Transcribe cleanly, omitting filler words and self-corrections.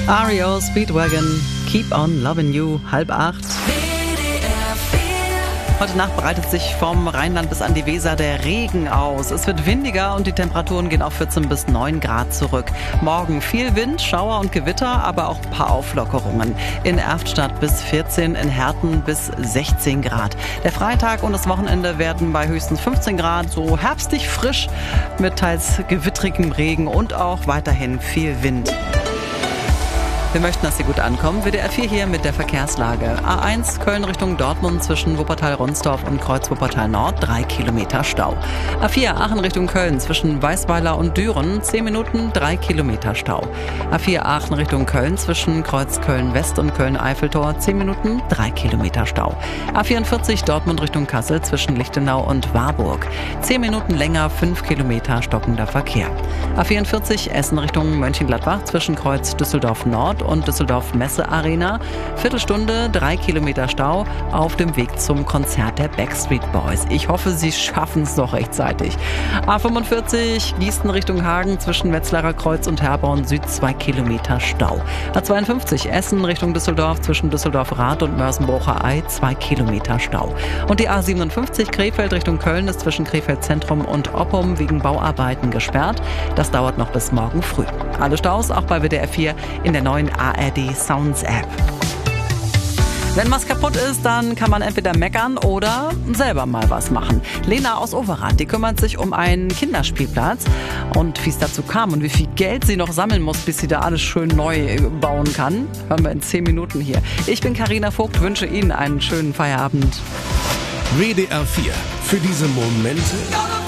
REO Speedwagon, Keep on Loving You, 7:30. Heute Nacht breitet sich vom Rheinland bis an die Weser der Regen aus. Es wird windiger und die Temperaturen gehen auf 14 bis 9 Grad zurück. Morgen viel Wind, Schauer und Gewitter, aber auch ein paar Auflockerungen. In Erftstadt bis 14, in Herten bis 16 Grad. Der Freitag und das Wochenende werden bei höchstens 15 Grad so herbstlich frisch mit teils gewittrigem Regen und auch weiterhin viel Wind. Wir möchten, dass Sie gut ankommen. WDR 4 hier mit der Verkehrslage. A1 Köln Richtung Dortmund zwischen Wuppertal-Ronsdorf und Kreuz-Wuppertal Nord, 3 Kilometer Stau. A4 Aachen Richtung Köln zwischen Weißweiler und Düren, 10 Minuten, 3 Kilometer Stau. A4 Aachen Richtung Köln zwischen Kreuz Köln-West und Köln-Eiffeltor, 10 Minuten, 3 Kilometer Stau. A44 Dortmund Richtung Kassel zwischen Lichtenau und Warburg, 10 Minuten länger, 5 Kilometer stockender Verkehr. A44 Essen Richtung Mönchengladbach zwischen Kreuz Düsseldorf Nord und Düsseldorf Messe Arena. Viertelstunde, 3 Kilometer Stau auf dem Weg zum Konzert der Backstreet Boys. Ich hoffe, Sie schaffen es noch rechtzeitig. A45 Gießen Richtung Hagen zwischen Wetzlarer Kreuz und Herborn Süd, 2 Kilometer Stau. A52 Essen Richtung Düsseldorf zwischen Düsseldorf Rath und Mörsenbrucher Ei, 2 Kilometer Stau. Und die A57 Krefeld Richtung Köln ist zwischen Krefeld Zentrum und Oppum wegen Bauarbeiten gesperrt. Das dauert noch bis morgen früh. Alle Staus auch bei WDR 4 in der neuen ARD Sounds App. Wenn was kaputt ist, dann kann man entweder meckern oder selber mal was machen. Lena aus Overath, die kümmert sich um einen Kinderspielplatz. Und wie es dazu kam und wie viel Geld sie noch sammeln muss, bis sie da alles schön neu bauen kann, hören wir in 10 Minuten hier. Ich bin Carina Vogt, wünsche Ihnen einen schönen Feierabend. WDR 4. Für diese Momente